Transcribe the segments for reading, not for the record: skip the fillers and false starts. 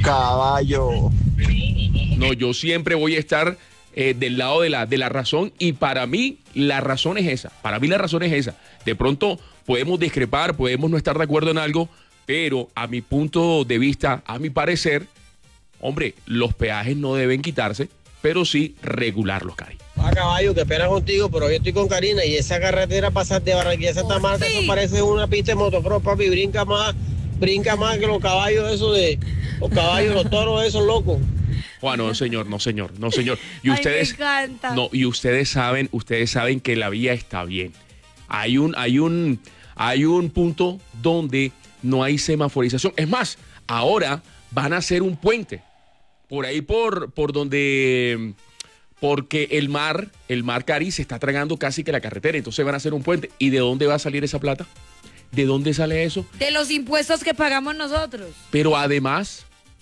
caballo. No, yo siempre voy a estar del lado de la razón, y para mí la razón es esa. Para mí la razón es esa. De pronto podemos discrepar, podemos no estar de acuerdo en algo, pero a mi punto de vista, a mi parecer, hombre, los peajes no deben quitarse, pero sí regularlos, Cari. Caballo, que pena contigo, pero yo estoy con Karina y esa carretera pasar de Barranquilla a Santa Marta, sí. Eso parece una pista de motocross, papi, brinca más que los caballos los caballos, los toros esos locos. Juan, no señor. Y ustedes, me encanta. No, y ustedes saben que la vía está bien. Hay un punto donde no hay semaforización. Es más, ahora van a hacer un puente por ahí por donde, porque el mar Cari se está tragando casi que la carretera, entonces van a hacer un puente. ¿Y de dónde va a salir esa plata? ¿De dónde sale eso? De los impuestos que pagamos nosotros. Pero además,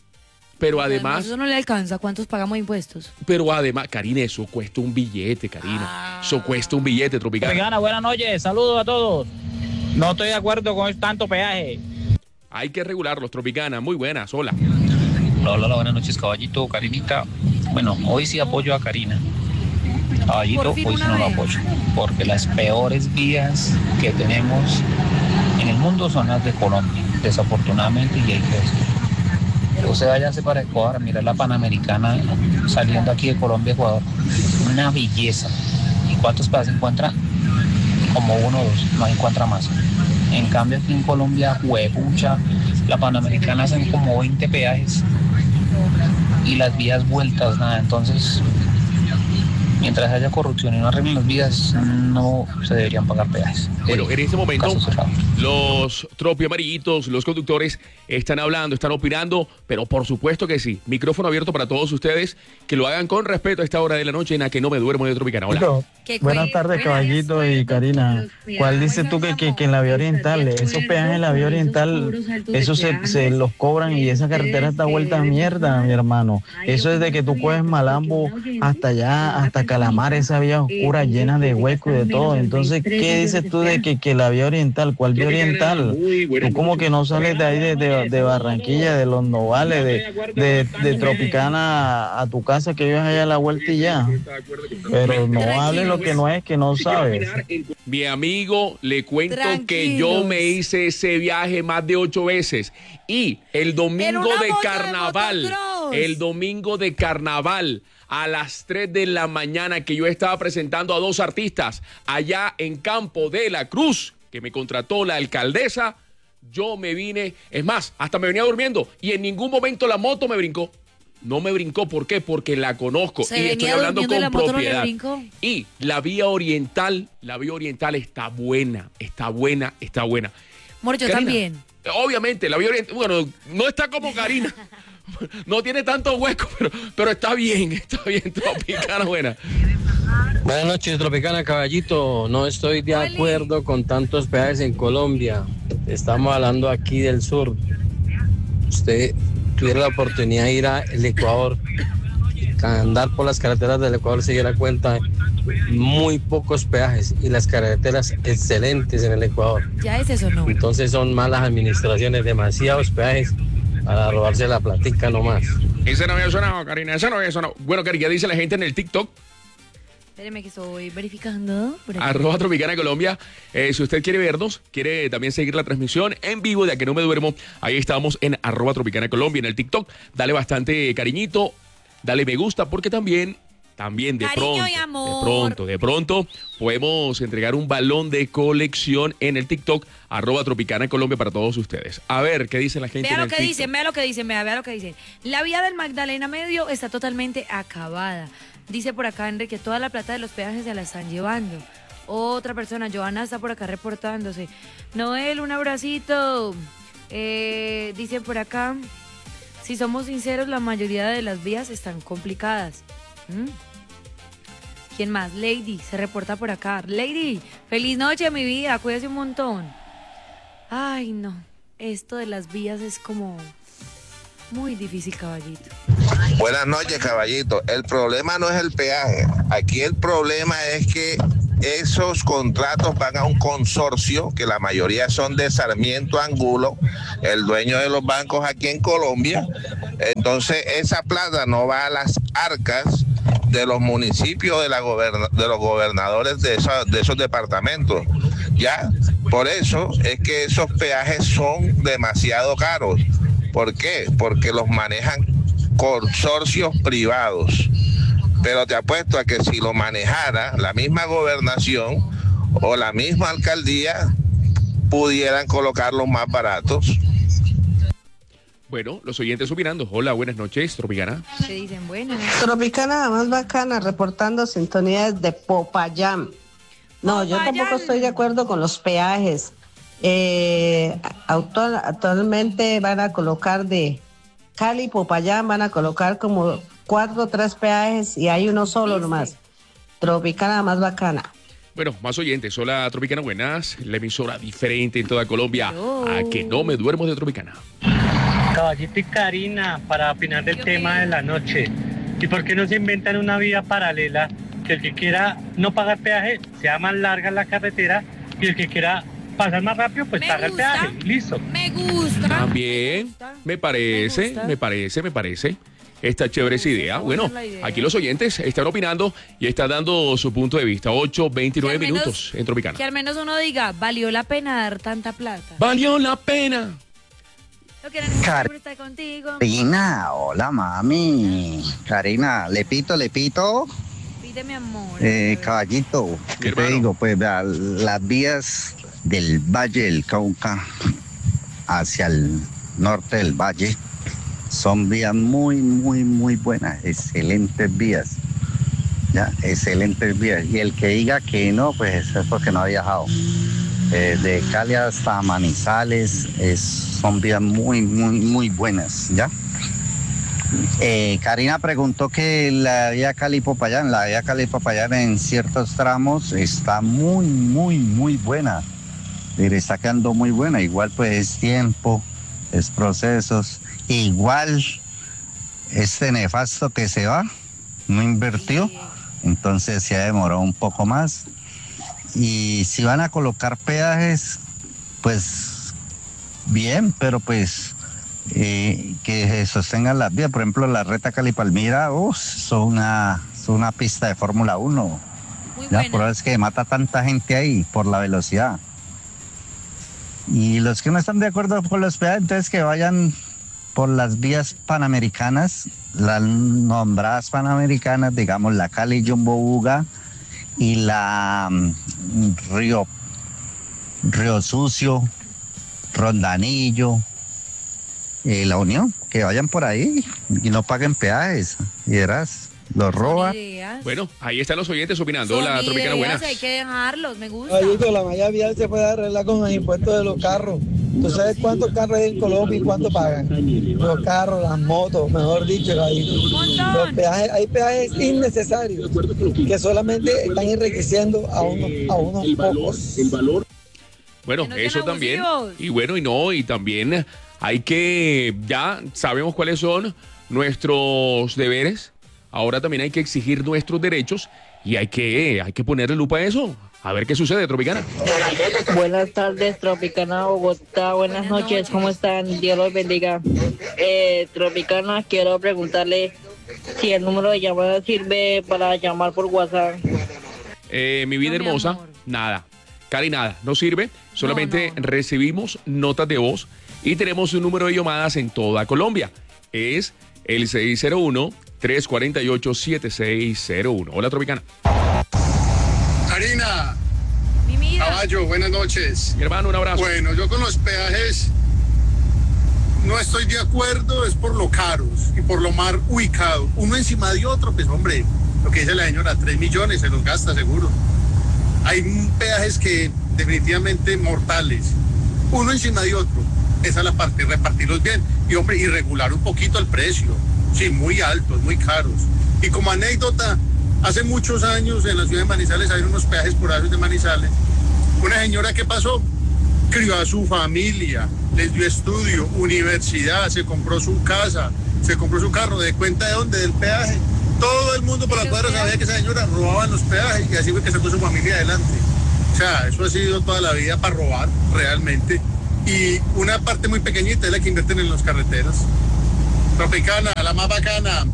eso no le alcanza. ¿Cuántos pagamos de impuestos? Pero además, Karina, eso cuesta un billete, Karina. Eso cuesta un billete, Tropicana. Tropicana, buenas noches, saludos a todos. No estoy de acuerdo con tanto peaje. Hay que regularlos, Tropicana. Muy buenas, hola. Hola, buenas noches, caballito, Karinita. Bueno, hoy sí apoyo a Karina. Caballito, hoy sí no lo apoyo, porque las peores vías que tenemos en el mundo son las de Colombia, desafortunadamente, y hay que decirlo. Usted váyase para Ecuador, mira la Panamericana saliendo aquí de Colombia, Ecuador, una belleza. ¿Y cuántos peajes encuentra? Como 1 o 2, no encuentra más. En cambio aquí en Colombia, huepucha, la Panamericana hacen como 20 peajes y las vías vueltas, nada. Entonces, mientras haya corrupción y no arreglen las vías, no se deberían pagar peajes. Bueno, en este momento los tropi amarillitos, los conductores están hablando, están opinando, pero por supuesto que sí. Micrófono abierto para todos ustedes, que lo hagan con respeto a esta hora de la noche en la que no me duermo de Tropicana. Hola. Buenas tardes, caballito y Karina. ¿Cuál dices tú que en la vía oriental, esos peajes en la vía oriental, eso se los cobran y esa carretera está vuelta a mierda, mi hermano? Eso es de que tú coges Malambo hasta allá, hasta Calamar, esa vía oscura llena de huecos y de todo. Entonces, ¿qué dices tú de que la vía oriental? ¿Cuál vía oriental? Tú como que no sales de ahí de Barranquilla, de Los Novales, de Tropicana a tu casa, que vives allá a la vuelta y ya. Pero no hables lo que no es, que no sabes. Mi amigo, le cuento que yo me hice ese viaje más de 8 veces. Y el domingo de carnaval, a las 3 de la mañana, que yo estaba presentando a 2 artistas allá en Campo de la Cruz, que me contrató la alcaldesa, yo me vine, es más, hasta me venía durmiendo y en ningún momento la moto me brincó. No me brincó, ¿por qué? Porque la conozco y estoy hablando con propiedad. Y la vía oriental está buena. Amor, yo también. Obviamente, la vía oriental, bueno, no está como Karina. No tiene tanto hueco, pero está bien, Tropicana, buena. Buenas noches, Tropicana, caballito. No estoy de acuerdo con tantos peajes en Colombia. Estamos hablando aquí del sur. Usted tuviera la oportunidad de ir al Ecuador, andar por las carreteras del Ecuador, se diera cuenta, muy pocos peajes y las carreteras excelentes en el Ecuador. ¿Ya es eso no? Entonces son malas administraciones, demasiados peajes para robarse la platica nomás. Ese no había sonado, Karina, ese no había sonado. Bueno, Karina, ya dice la gente en el TikTok. Espéreme que estoy verificando. @Tropicana Colombia. Si usted quiere vernos, quiere también seguir la transmisión en vivo de A Que No Me Duermo, ahí estamos en @Tropicana Colombia en el TikTok. Dale bastante cariñito, dale me gusta, porque también de pronto podemos entregar un balón de colección en el TikTok @Tropicana Colombia para todos ustedes. A ver, ¿qué dice la gente? Vea lo que dicen. La vía del Magdalena Medio está totalmente acabada. Dice por acá, Enrique, toda la plata de los peajes se la están llevando. Otra persona, Joana, está por acá reportándose. Noel, un abracito. Dice por acá, si somos sinceros, la mayoría de las vías están complicadas. ¿Quién más? Lady, se reporta por acá. Lady, feliz noche, mi vida, cuídese un montón. Ay, no, esto de las vías es como muy difícil, caballito. Buenas noches, caballito. El problema no es el peaje. Aquí el problema es que esos contratos van a un consorcio, que la mayoría son de Sarmiento Angulo, el dueño de los bancos aquí en Colombia, Entonces esa plata no va a las arcas de los municipios de los gobernadores de esos departamentos. Ya, por eso es que esos peajes son demasiado caros. ¿Por qué? Porque los manejan consorcios privados. Pero te apuesto a que si lo manejara la misma gobernación o la misma alcaldía, pudieran colocarlos más baratos. Bueno, los oyentes opinando. Hola, buenas noches, Tropicana. Se dicen buenas. Tropicana, la más bacana, reportando sintonía desde Popayán. No, yo tampoco estoy de acuerdo con los peajes. Actualmente van a colocar de Cali, Popayán, van a colocar como 4 o 3 peajes y hay uno solo nomás. Tropicana, la más bacana. Bueno, más oyentes. Hola, Tropicana, buenas. La emisora diferente en toda Colombia. A que no me duermo de Tropicana. Caballito y Karina, para opinar del tema de la noche. ¿Y por qué no se inventan una vía paralela? Que el que quiera no pagar peaje, sea más larga la carretera, y el que quiera pasar más rápido, pues paga el peaje. Listo. Me gusta. También, me parece. Esta chévere esa idea. Bueno, aquí los oyentes están opinando y están dando su punto de vista. 8:29 minutos en Tropicana. Que al menos uno diga, valió la pena dar tanta plata. Valió la pena. Lo que era estar contigo. Karina, hola mami. Karina, le pito. Pide mi amor. Caballito, ¿qué te digo? Pues las vías del Valle del Cauca hacia el norte del valle son vías muy buenas, excelentes vías. Ya, excelentes vías. Y el que diga que no, pues es porque no ha viajado. De Cali hasta Manizales son vías muy buenas, ¿ya? Karina preguntó que la vía Cali-Popayán en ciertos tramos está muy buena. Le está quedando muy buena. Igual pues es tiempo, es procesos. Igual este nefasto que se va, no invirtió, entonces se ha demorado un poco más. Y si van a colocar peajes, pues bien, pero pues que se sostengan las vías. Por ejemplo, la Reta Cali-Palmira, son una pista de Fórmula 1. Ya, por eso es que mata tanta gente ahí, por la velocidad. Y los que no están de acuerdo con los peajes, entonces que vayan por las vías panamericanas, las nombradas panamericanas, digamos la Cali-Jumbo Buga y la Río Sucio, Rondanillo, La Unión, que vayan por ahí y no paguen peajes, y verás, los roban. Bueno, ahí están los oyentes opinando. Hola, Tropicana, buenas. Hay que dejarlos, me gusta. La malla vial se puede arreglar con los impuestos de los carros. ¿Tú sabes cuántos carros hay en Colombia y cuánto pagan? Los carros, las motos, mejor dicho, los peajes, hay peajes innecesarios que solamente están enriqueciendo a unos pocos. Bueno, eso también. Y también hay que, ya sabemos cuáles son nuestros deberes. Ahora también hay que exigir nuestros derechos y hay que ponerle lupa a eso. A ver qué sucede, Tropicana. Buenas tardes, Tropicana Bogotá. Buenas noches, ¿cómo están? Dios los bendiga. Tropicana, quiero preguntarle si el número de llamada sirve para llamar por WhatsApp. Mi vida hermosa, nada. Cali, nada, no sirve. Solamente recibimos notas de voz y tenemos un número de llamadas en toda Colombia. Es el 601-348-7601. Hola, Tropicana. Karina, Caballo, buenas noches. Mi hermano, un abrazo. Bueno, yo con los peajes no estoy de acuerdo, es por lo caros y por lo mal ubicado. Uno encima de otro, pues hombre, lo que dice la señora, 3 millones se los gasta seguro. Hay peajes que definitivamente mortales, uno encima de otro. Esa es la parte, repartirlos bien. Y hombre, y regular un poquito el precio. Sí, muy altos, muy caros. Y como anécdota, hace muchos años en la ciudad de Manizales hay unos peajes por de Manizales. Una señora que pasó, crió a su familia, les dio estudio, universidad, se compró su casa, se compró su carro. ¿De cuenta de dónde? Del peaje. Todo el mundo por la cuadra sabía que esa señora robaba en los peajes y así fue que sacó su familia adelante. O sea, eso ha sido toda la vida para robar realmente. Y una parte muy pequeñita es la que invierten en las carreteras. Tropicana, la más bacana.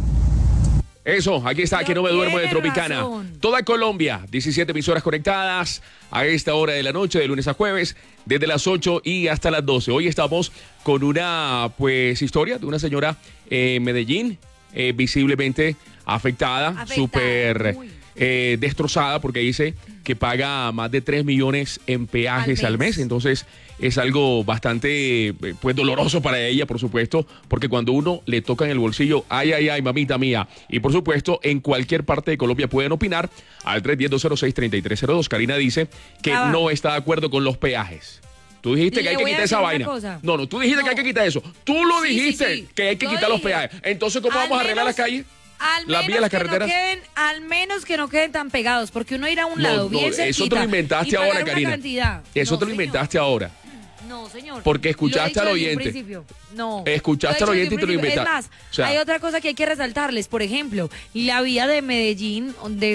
Eso, aquí está, que no me duermo de Tropicana. Razón. Toda Colombia, 17 emisoras conectadas a esta hora de la noche, de lunes a jueves, desde las 8 y hasta las 12. Hoy estamos con una, pues, historia de una señora en Medellín, visiblemente afectada. Súper destrozada, porque dice que paga más de 3 millones en peajes al mes. Entonces es algo bastante pues doloroso para ella, por supuesto, porque cuando uno le toca en el bolsillo, ay, ay, ay, mamita mía. Y por supuesto, en cualquier parte de Colombia pueden opinar al 310-206-3302. Karina dice que no está de acuerdo con los peajes. Tú dijiste que hay que quitar esa vaina. No, tú dijiste que hay que quitar eso. Tú lo dijiste, que hay que quitar los peajes. Entonces, ¿cómo vamos a arreglar las calles? Las vías, las carreteras. Al menos que no queden tan pegados, porque uno irá a un lado bien cerquita. Eso te lo inventaste ahora, Karina. Eso te lo inventaste ahora. No, señor. Porque escuchaste al oyente. No. Escuchaste al oyente y te lo inventaste. Es más, hay otra cosa que hay que resaltarles. Por ejemplo, la vía de Medellín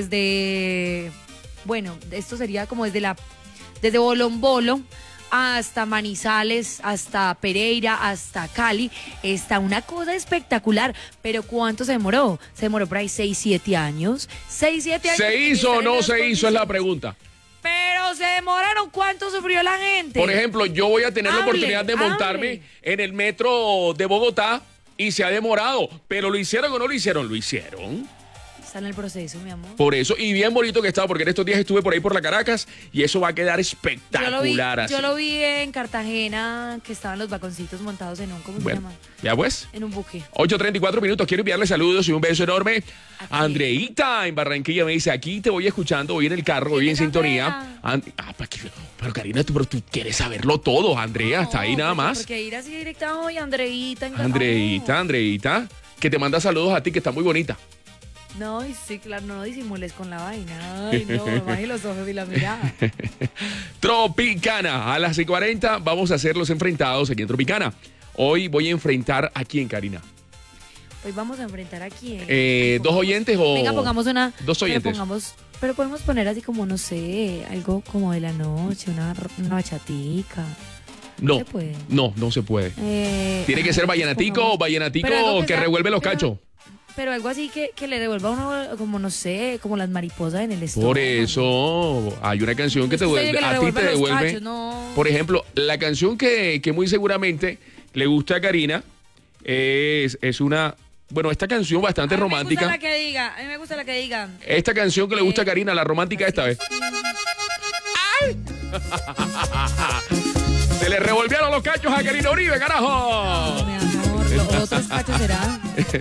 desde, bueno, esto sería como desde Bolombolo hasta Manizales, hasta Pereira, hasta Cali, está una cosa espectacular. Pero ¿cuánto se demoró? Se demoró por ahí 6, 7 años. 6, 7 años. ¿Se hizo o no se hizo? Es la pregunta. Pero se demoraron. ¿Cuánto sufrió la gente? Por ejemplo, yo voy a tener la oportunidad de montarme en el metro de Bogotá y se ha demorado. Pero ¿lo hicieron o no lo hicieron? Lo hicieron. Está en el proceso, mi amor. Por eso, y bien bonito que estaba, porque en estos días estuve por ahí por la Caracas y eso va a quedar espectacular. Yo lo vi en Cartagena, que estaban los vagoncitos montados en un, ¿cómo se llama? Ya pues. En un buque. 8:34 minutos. Quiero enviarle saludos y un beso enorme a Andreita en Barranquilla. Me dice, aquí te voy escuchando, voy en el carro, voy en sintonía. Pero Karina, tú quieres saberlo todo, Andrea, está ahí nada más. Porque ir así directa hoy, Andreita. Andreita, que te manda saludos a ti, que está muy bonita. No, sí, claro, no disimules con la vaina. Ay, no, baje los ojos y la mirada. Tropicana, a las 6:40 vamos a hacer los enfrentados aquí en Tropicana. Hoy voy a enfrentar a quién, Karina. Hoy vamos a enfrentar a quién. ¿Dos oyentes o...? Venga, pongamos una... Dos oyentes. Pero podemos poner así como, no sé, algo como de la noche, una bachatica. No, ¿Se puede? No se puede. Tiene que ser vallenatico que revuelve los cachos. Pero algo así que le devuelva a uno, como no sé, como las mariposas en el estómago. Por eso hay una canción que te devuelve, a ti te devuelve. Cachos, no. Por ejemplo, la canción que muy seguramente le gusta a Karina es una... Bueno, esta canción bastante romántica. A mí me gusta la que diga. Esta canción que le gusta a Karina, la romántica esta vez. ¡Ay! Se le revolvieron los cachos a Karina Uribe, carajo. No, mi amor, los otros cachos serán.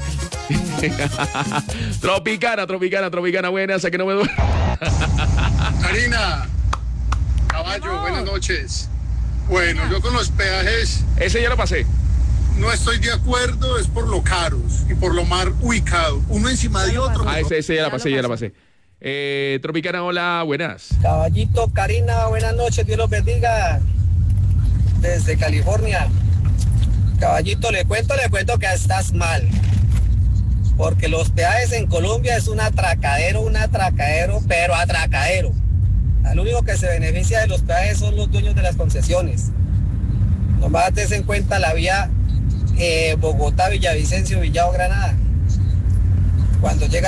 Tropicana, buenas, a que no me duele. Karina, caballo, buenas noches. Bueno, yo con los peajes... Ese ya lo pasé. No estoy de acuerdo, es por lo caros y por lo mal ubicado. Uno encima de otro. Ese ya la pasé. Tropicana, hola, buenas. Caballito, Karina, buenas noches, Dios los bendiga. Desde California. Caballito, le cuento que estás mal. Porque los peajes en Colombia es un atracadero, pero atracadero. Al único que se beneficia de los peajes son los dueños de las concesiones. Nomás des en cuenta la vía Bogotá, Villavicencio, Villado, Granada. Cuando llega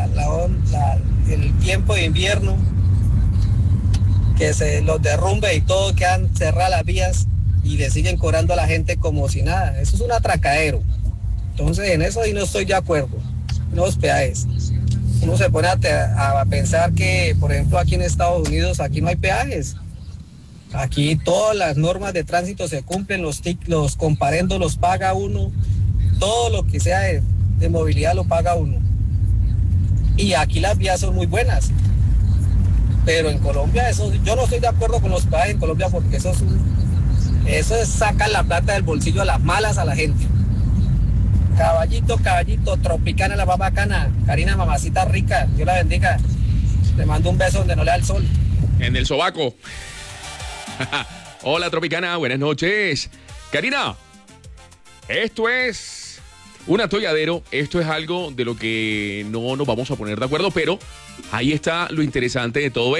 el tiempo de invierno, que se los derrumbe y todo, quedan cerradas las vías y le siguen cobrando a la gente como si nada. Eso es un atracadero. Entonces, en eso sí no estoy de acuerdo. Los peajes. Uno se pone a pensar que, por ejemplo, aquí en Estados Unidos, aquí no hay peajes. Aquí todas las normas de tránsito se cumplen, los comparendos los paga uno, todo lo que sea de movilidad lo paga uno. Y aquí las vías son muy buenas. Pero en Colombia, yo no estoy de acuerdo con los peajes en Colombia porque eso es sacar la plata del bolsillo a las malas a la gente. Caballito, Tropicana, la más bacana. Karina, mamacita rica, Dios la bendiga. Le mando un beso donde no le da el sol. En el sobaco. Hola, Tropicana, buenas noches. Karina, esto es un atolladero, esto es algo de lo que no nos vamos a poner de acuerdo, pero ahí está lo interesante de todo esto,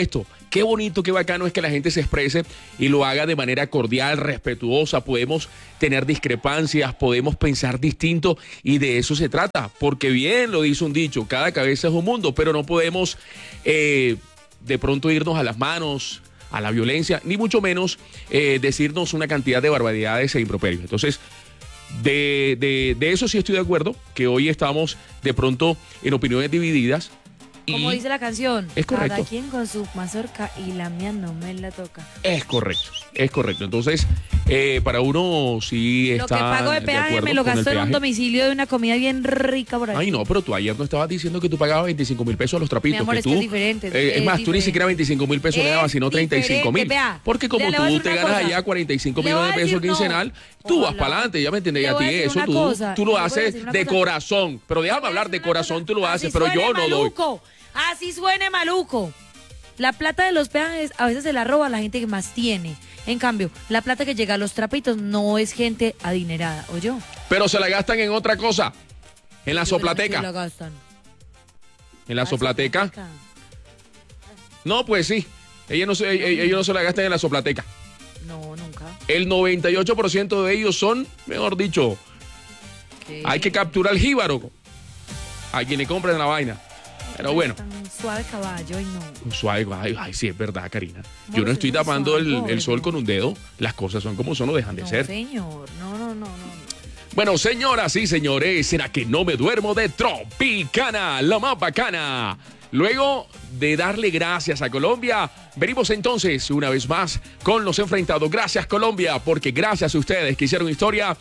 qué bonito, qué bacano es que la gente se exprese y lo haga de manera cordial, respetuosa. Podemos tener discrepancias, podemos pensar distinto y de eso se trata. Porque bien lo dice un dicho, cada cabeza es un mundo, pero no podemos de pronto irnos a las manos, a la violencia, ni mucho menos decirnos una cantidad de barbaridades e improperios. Entonces, de eso sí estoy de acuerdo, que hoy estamos de pronto en opiniones divididas. Como dice la canción, es correcto. Cada quien con su mazorca y la mía no me la toca. Es correcto. Entonces, para uno sí está. Lo que pago de peaje me lo gasto en un domicilio de una comida bien rica por ahí. Ay, no, pero tú ayer no estabas diciendo que tú pagabas 25,000 pesos a los trapitos. Mi amor, que es diferente. Es más, tú ni siquiera 25,000 pesos le dabas, sino 35,000. Porque como tú te ganas allá 45 millones de pesos quincenal, tú vas para adelante, ya me entendés. A ti eso tú lo haces de corazón. Pero déjame hablar de corazón, tú lo haces, pero yo no doy. Así suene maluco. La plata de los peajes a veces se la roba la gente que más tiene. En cambio, la plata que llega a los trapitos no es gente adinerada, ¿o yo? Pero se la gastan en otra cosa. En la soplateca. Se la gastan. ¿En la soplateca? No, pues sí. Ellos no se la gastan en la soplateca. No, nunca. El 98% de ellos son, mejor dicho, hay que capturar el jíbaro a quien le compren la vaina. Pero bueno. Suave caballo y no. Suave, ay, sí, es verdad, Karina. Yo no estoy tapando el sol con un dedo. Las cosas son como son, no dejan de ser. Señor, no. Bueno, señoras y señores, ¿será que no me duermo de Tropicana, la más bacana? Luego de darle gracias a Colombia, venimos entonces una vez más con los enfrentados. Gracias, Colombia, porque gracias a ustedes que hicieron historia,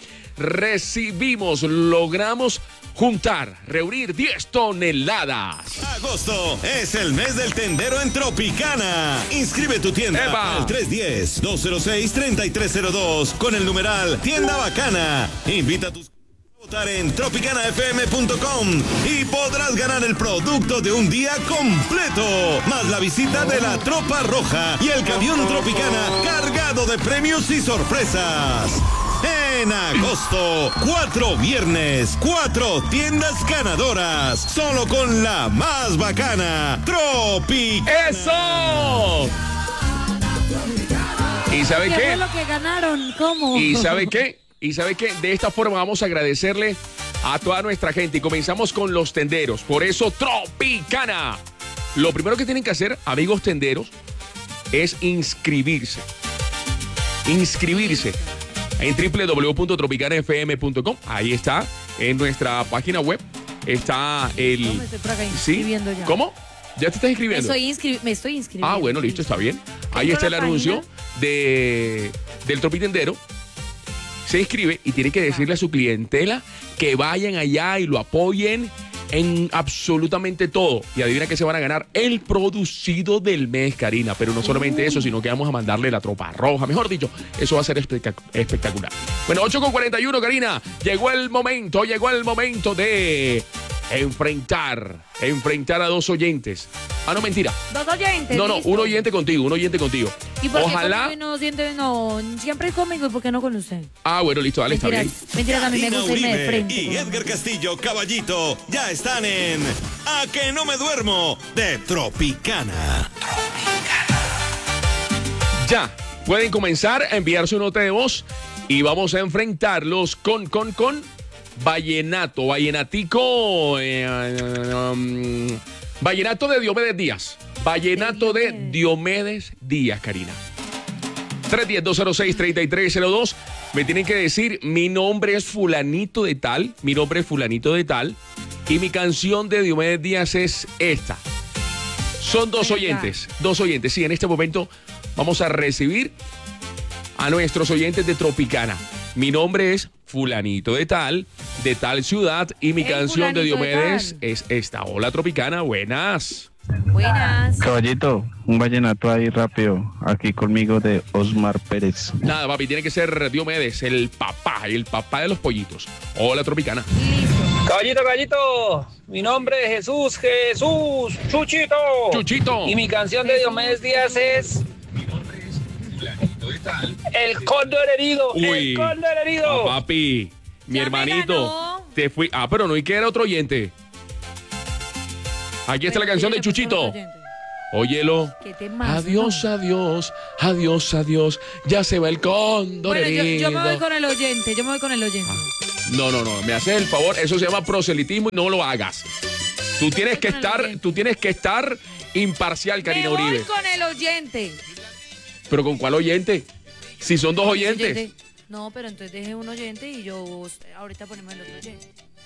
logramos reunir 10 toneladas. Agosto es el mes del tendero en Tropicana. Inscribe tu tienda al 310-206-3302 con el numeral Tienda Bacana. Invita a tus a votar en tropicanafm.com y podrás ganar el producto de un día completo, más la visita de la Tropa Roja y el camión Tropicana cargado de premios y sorpresas. En agosto, 4 viernes, 4 tiendas ganadoras, solo con la más bacana, Tropicana. ¡Eso! ¿Y sabe qué? ¿Qué fue lo que ganaron? ¿Cómo? ¿Y sabe qué? De esta forma vamos a agradecerle a toda nuestra gente y comenzamos con los tenderos. Por eso, Tropicana. Lo primero que tienen que hacer, amigos tenderos, es inscribirse. En www.tropicanafm.com. Ahí está, en nuestra página web está el... No, me estoy por acá inscribiendo ya. ¿Cómo? ¿Ya te estás inscribiendo? Me estoy inscribiendo. Ah, bueno, listo, está bien. Ahí está el anuncio del Tropitendero. Se inscribe y tiene que decirle a su clientela que vayan allá y lo apoyen en absolutamente todo. Y adivina que se van a ganar el producido del mes, Karina. Pero no solamente eso, sino que vamos a mandarle la Tropa Roja. Mejor dicho, eso va a ser espectacular. Bueno, 8:41, Karina. Llegó el momento de enfrentar a 2 oyentes. Ah, no, mentira. 2 oyentes. No, listo. un oyente contigo. ¿Y por Ojalá. qué no, siempre es conmigo y por qué no con usted? Ah, bueno, listo, dale, está bien. Mentiras, a mí me gusta irme de frente. Y Edgar Castillo, Caballito, ya están en A que no me duermo de Tropicana. Ya, pueden comenzar a enviar su nota de voz y vamos a enfrentarlos con vallenato, vallenatico, vallenato de Diomedes Díaz. Vallenato de Diomedes Díaz, Karina. 310-206-3302. Me tienen que decir, mi nombre es fulanito de tal, y mi canción de Diomedes Díaz es esta. Son 2 oyentes. Sí, en este momento vamos a recibir a nuestros oyentes de Tropicana. Mi nombre es fulanito de tal ciudad, y mi canción de Diomedes es esta. Hola, Tropicana, buenas. Caballito, un vallenato ahí rápido, aquí conmigo de Osmar Pérez. Nada, papi, tiene que ser Diomedes, el papá de los pollitos. Hola, Tropicana. Caballito, mi nombre es Jesús, Chuchito. Y mi canción de Diomedes Díaz es... El cóndor herido. Uy, el cóndor herido. Papi, mi hermanito, te fui. Ah, pero no, y que era otro oyente. Aquí está la canción de Chuchito. Óyelo. ¿Qué temazo? Adiós, adiós, adiós, adiós. Ya se va el cóndor Bueno, yo herido. me voy con el oyente, No, me haces el favor, eso se llama proselitismo y no lo hagas. Tú tienes que estar imparcial, Karina Me voy Uribe. con el oyente. ¿Pero con cuál oyente? Si son dos oyentes. No, pero entonces deje un oyente y yo ahorita ponemos el otro oyente.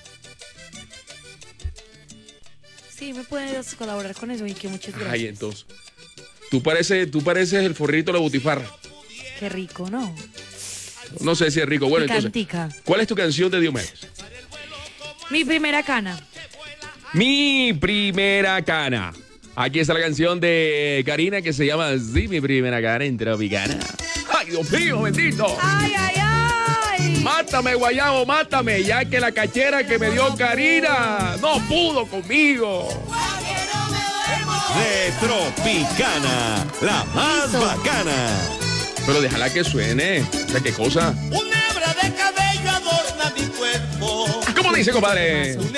Sí, me puedes colaborar con eso y que muchas gracias. Ay, entonces. Tú pareces el forrito de la butifarra. Qué rico, ¿no? No sé si es rico. Bueno, Picantica. entonces, ¿cuál es tu canción de Diomedes? Mi primera cana. Mi primera cana. Aquí está la canción de Karina que se llama Sí, mi primera cana en Tropicana. ¡Ay, Dios mío, bendito! ¡Ay, ay, ay! Mátame, guayabo, mátame, ya que la cachera que me dio Karina no pudo conmigo. De Tropicana, la más bacana. Pero déjala que suene. O sea, ¿qué cosa? Una hebra de cabello adorna mi cuerpo. ¿Cómo dice, compadre?